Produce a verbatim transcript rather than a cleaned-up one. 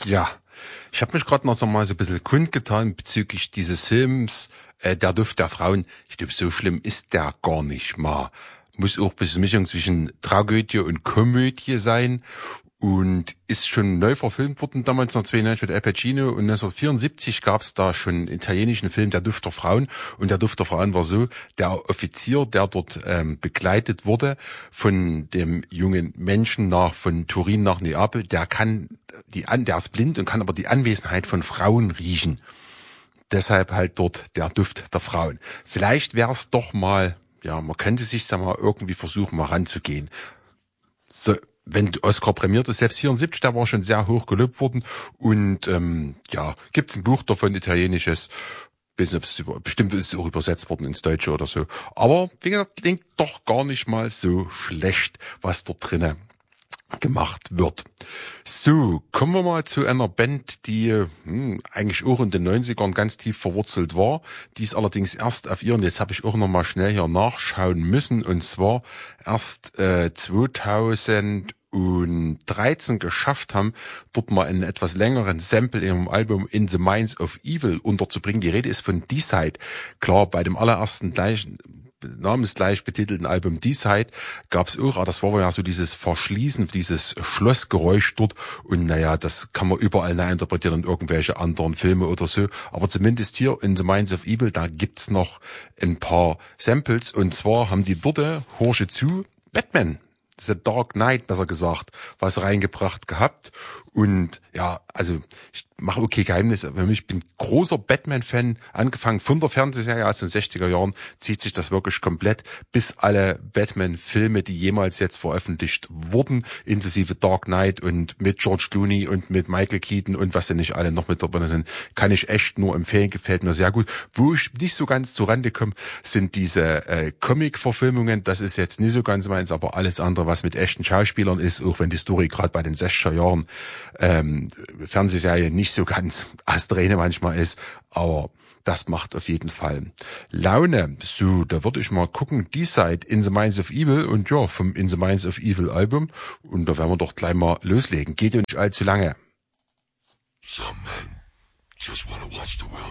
Ja, ich habe mich gerade noch so mal so ein bisschen kundgetan bezüglich dieses Films, äh, Der Duft der Frauen. Ich glaube, so schlimm ist der gar nicht mal. Muss auch ein bisschen Mischung zwischen Tragödie und Komödie sein und ist schon neu verfilmt worden, damals neunzehnhundertzweiundneunzig mit Al Pacino, und neunzehnhundertvierundsiebzig gab es da schon einen italienischen Film, Der Duft der Frauen, und Der Duft der Frauen war so, der Offizier, der dort ähm, begleitet wurde von dem jungen Menschen nach von Turin nach Neapel, der kann die an, der ist blind und kann aber die Anwesenheit von Frauen riechen. Deshalb halt dort der Duft der Frauen. Vielleicht wäre es doch mal, ja, man könnte sich da mal irgendwie versuchen, mal ranzugehen. So, wenn Oscar prämiert ist, selbst vierundsiebzig, der war schon sehr hoch gelobt worden. Und ähm, ja, gibt's ein Buch davon, italienisches. Weiß nicht, ob es über, bestimmt ist es auch übersetzt worden ins Deutsche oder so. Aber wie gesagt, klingt doch gar nicht mal so schlecht, was dort drinnen gemacht wird. So, kommen wir mal zu einer Band, die hm, eigentlich auch in den neunzigern ganz tief verwurzelt war. Die ist allerdings erst auf ihren, jetzt habe ich auch noch mal schnell hier nachschauen müssen, und zwar erst äh, zweitausenddreizehn geschafft haben, dort mal einen etwas längeren Sample in ihrem Album In the Minds of Evil unterzubringen. Die Rede ist von D-Side. Klar, bei dem allerersten gleichen namensgleich betitelten Album D-Side gab's auch, das war ja so dieses Verschließen, dieses Schlossgeräusch dort, und naja, das kann man überall neu interpretieren in irgendwelche anderen Filme oder so, aber zumindest hier in The Minds of Evil, da gibt's noch ein paar Samples, und zwar haben die dort, Horsche zu, Batman, The Dark Knight, besser gesagt, was reingebracht gehabt. Und ja, also ich mache okay Geheimnis, aber ich bin großer Batman-Fan, angefangen von der Fernsehserie aus den sechziger Jahren, zieht sich das wirklich komplett, bis alle Batman-Filme, die jemals jetzt veröffentlicht wurden, inklusive Dark Knight und mit George Clooney und mit Michael Keaton und was denn nicht alle noch mit dabei sind, kann ich echt nur empfehlen, gefällt mir sehr gut. Wo ich nicht so ganz zu Rande komme, sind diese äh, Comic-Verfilmungen, das ist jetzt nicht so ganz meins, aber alles andere, was mit echten Schauspielern ist, auch wenn die Story gerade bei den sechziger Jahren ähm, Fernsehserie nicht so ganz astreine manchmal ist, aber das macht auf jeden Fall Laune. So, da würde ich mal gucken, D-Side, In the Minds of Evil, und ja, vom In the Minds of Evil Album, und da werden wir doch gleich mal loslegen. Geht ja nicht allzu lange. Some men just want to watch the world